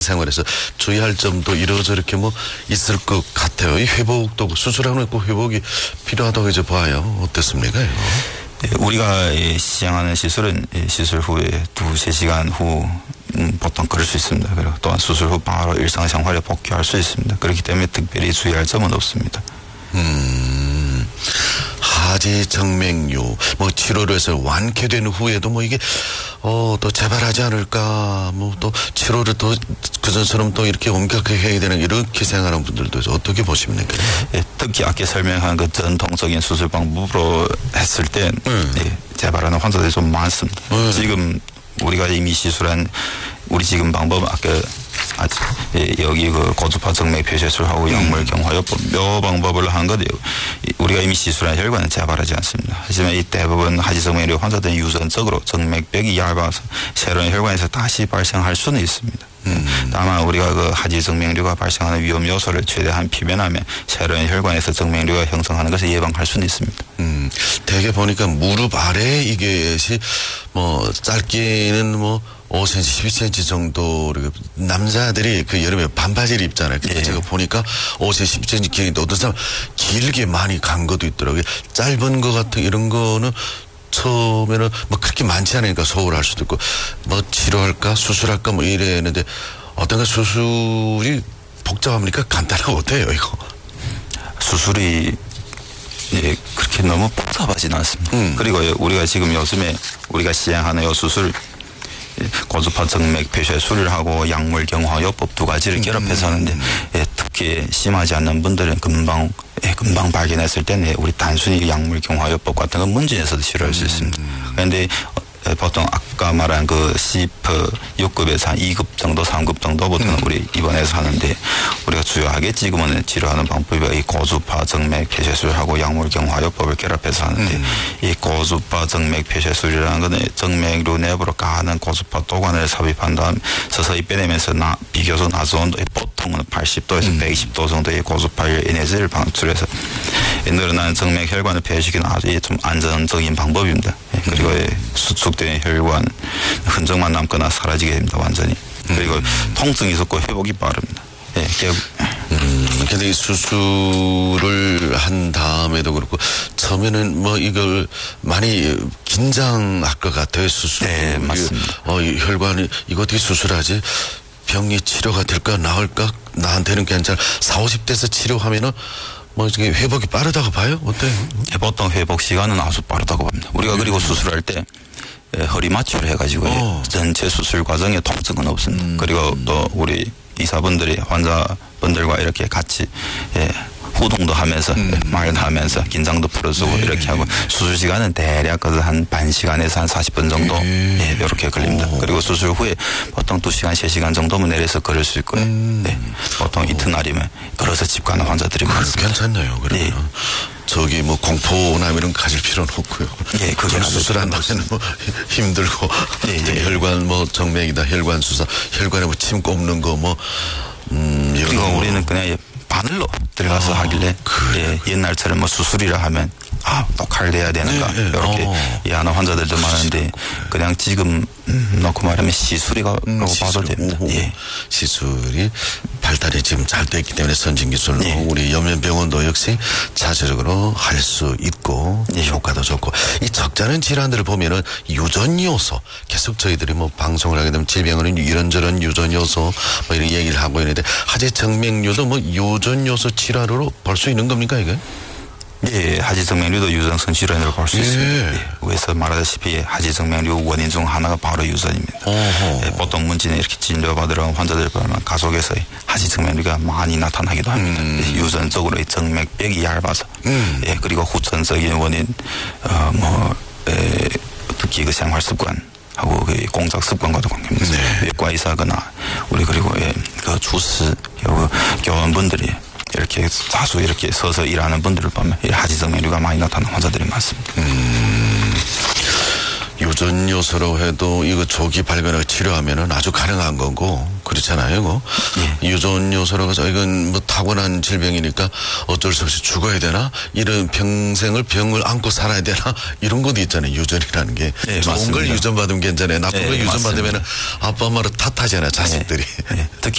생활에서 주의할 점도 이러저렇게 뭐 있을 것 같아요. 이 회복도 수술하는 꼭 회복이 필요하다고 이제 봐요. 어떻습니까? 네, 우리가 시행하는 시술은 시술 후에 2~3시간 후 보통 그럴 수 있습니다. 그리고 또한 수술 후 바로 일상생활에 복귀할 수 있습니다. 그렇기 때문에 특별히 주의할 점은 없습니다. 하지 정맥류 뭐 치료를 해서 완쾌된 후에도 뭐 이게 또 재발하지 않을까 뭐 또 치료를 또 그전처럼 또 이렇게 엄격하게 해야 되는 이렇게 생각하는 분들도 어떻게 보십니까? 예, 특히 아까 설명한 그 전통적인 수술 방법으로 했을 땐 예, 재발하는 환자들이 좀 많습니다. 지금 우리가 이미 시술한 우리 지금 방법은 아까 여기 그 고주파 정맥 폐쇄술하고 약물 경화요법 몇 방법을 한 건데요. 우리가 이미 시술한 혈관은 재발하지 않습니다. 하지만 이 대부분 하지정맥류 환자들은 유전적으로 정맥벽이 얇아서 새로운 혈관에서 다시 발생할 수는 있습니다. 다만 우리가 그 하지정맥류가 발생하는 위험 요소를 최대한 피면하면 새로운 혈관에서 정맥류가 형성하는 것을 예방할 수는 있습니다. 대개 보니까 무릎 아래 이것이 뭐 짧게는 뭐 5cm, 12cm 정도 남자들이 그 여름에 반바지를 입잖아요. 근데 예. 제가 보니까 5cm, 10cm 길인데 어떤 사람 길게 많이 간 것도 있더라고요. 짧은 거 같은 이런 거는 처음에는 뭐 그렇게 많지 않으니까 소홀할 수도 있고 뭐 치료할까 수술할까 뭐 이랬는데 어떤가 수술이 복잡합니까? 간단하고 어때요 이거? 수술이 예, 그렇게 너무 복잡하지는 않습니다. 그리고 우리가 지금 요즘에 우리가 시행하는 요 수술 고주파 정맥 폐쇄술을 하고 약물 경화요법 2가지를 결합해서 하는데 예, 특히 심하지 않는 분들은 금방 발견했을 때는 우리 단순히 약물 경화요법 같은 건 문진에서도 치료할 수 있습니다. 그런데 보통 아까 말한 그 CF 6급에서 한 2급 정도, 3급 정도부터는 우리 입원해서 하는데 우리가 주요하게 지금은 치료하는 방법이 이 고주파 정맥 폐쇄술하고 약물 경화요법을 결합해서 하는데 이 고주파 정맥 폐쇄술이라는 것은 정맥류 내부로 가는 고주파 도관을 삽입한 다음 서서히 빼내면서 비교적 낮은 온도에 보통은 80도에서 120도 정도의 고주파의 에너지를 방출해서 늘어나는 정맥 혈관을 폐쇄시키는 아주 좀 안정적인 방법입니다. 그리고 수축된 혈관 흔적만 남거나 사라지게 됩니다. 완전히. 그리고 통증이 있었고 회복이 빠릅니다. 예, 근데 이 수술을 한 다음에도 그렇고 처음에는 뭐 이걸 많이 긴장할 것 같아요. 수술. 네, 맞습니다. 이 혈관이 이거 어떻게 수술하지? 병이 치료가 될까 나을까? 나한테는 괜찮아. 40, 50대에서 치료하면은 뭐 이게 회복이 빠르다고 봐요? 어때요? 보통 회복 시간은 아주 빠르다고 봅니다. 우리가 그리고 수술할 때 허리 마취를 해가지고 전체 수술 과정에 통증은 없습니다. 그리고 또 우리 의사분들이 환자분들과 이렇게 같이 후동도 하면서 말도 하면서 긴장도 풀어주고 이렇게 하고 수술 시간은 대략 한 반 시간에서 한 40분 정도 이렇게 걸립니다. 그리고 수술 후에 보통 2시간, 3시간 정도면 내려서 걸을 수 있고요. 보통 이튿날이면 걸어서 집 가는 환자들이 많습니다. 괜찮네요. 그러면 저기 뭐 공포나 이런 거 가질 필요는 없고요. 예, 그게 수술한다면 뭐 힘들고 혈관 뭐 정맥이다 혈관 수사 혈관에 뭐 침 꼽는 거 뭐 그리고 우리는 그냥 바늘로 들어가서 하길래 옛날처럼 뭐 수술이라 하면 또 칼 대야 되는가 이렇게 이해하는 환자들도 많은데 그냥 지금 놓고 말하면 시술이라고 봐도 됩니다. 시술이 발달이 지금 잘 됐기 때문에 선진기술로 우리 연면병원도 역시 자체적으로 할 수 있고 효과도 좋고 이 적잖은 질환들을 보면은 유전 요소 계속 저희들이 뭐 방송을 하게 되면 질병은 이런저런 유전 요소 뭐 이런 얘기를 하고 있는데 하지 정맥류도 뭐 유전 요소 질환으로 볼 수 있는 겁니까 이게? 예, 하지정맥류도 유전성 질환으로 볼 수 있습니다. 위에서 말하다시피 하지정맥류 원인 중 하나가 바로 유전입니다. 보통 문진에 이렇게 진료받으러 온 환자들 보면 가족에서 하지정맥류가 많이 나타나기도 합니다. 유전적으로 정맥벽이 얇아서 그리고 후천적인 원인 특히 그 생활 습관 하고 그 공작 습관과도 관계입니다. 외과 의사거나 우리 그리고 그 주스 교원분들이 이렇게 자주 이렇게 서서 일하는 분들을 보면 하지정맥류가 많이 나타나는 환자들이 많습니다. 유전 요소로 해도 이거 조기 발견하고 치료하면은 아주 가능한 거고 그렇잖아요. 뭐. 예. 유전 요소라고 해서 이건 뭐 타고난 질병이니까 어쩔 수 없이 죽어야 되나? 이런 평생을 병을 안고 살아야 되나? 이런 것도 있잖아요. 유전이라는 게. 네, 좋은 걸 맞습니다. 유전받으면 괜찮아요. 나쁜 네, 걸 유전받으면 맞습니다. 아빠 엄마를 탓하잖아요. 자식들이. 네. 특히